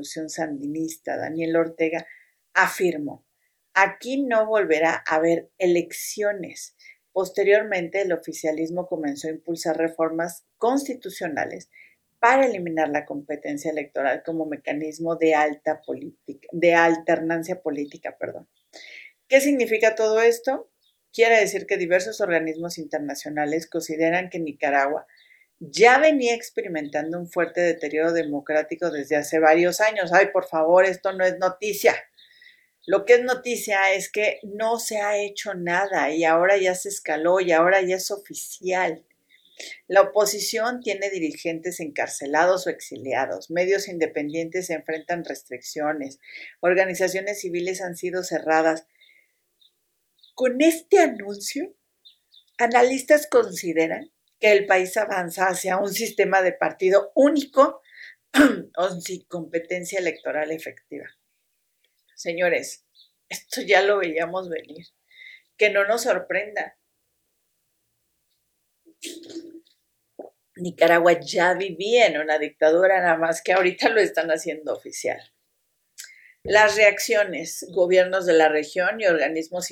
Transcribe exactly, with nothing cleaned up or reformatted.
revolución sandinista, Daniel Ortega, afirmó: aquí no volverá a haber elecciones. Posteriormente, el oficialismo comenzó a impulsar reformas constitucionales para eliminar la competencia electoral como mecanismo de alta política, de alternancia política, perdón. ¿Qué significa todo esto? Quiere decir que diversos organismos internacionales consideran que Nicaragua ya venía experimentando un fuerte deterioro democrático desde hace varios años. Ay, por favor, esto no es noticia. Lo que es noticia es que no se ha hecho nada y ahora ya se escaló y ahora ya es oficial. La oposición tiene dirigentes encarcelados o exiliados, medios independientes se enfrentan restricciones, organizaciones civiles han sido cerradas. Con este anuncio, analistas consideran que el país avanza hacia un sistema de partido único o sin competencia electoral efectiva. Señores, esto ya lo veíamos venir. Que no nos sorprenda. Nicaragua ya vivía en una dictadura, nada más que ahorita lo están haciendo oficial. Las reacciones, gobiernos de la región y organismos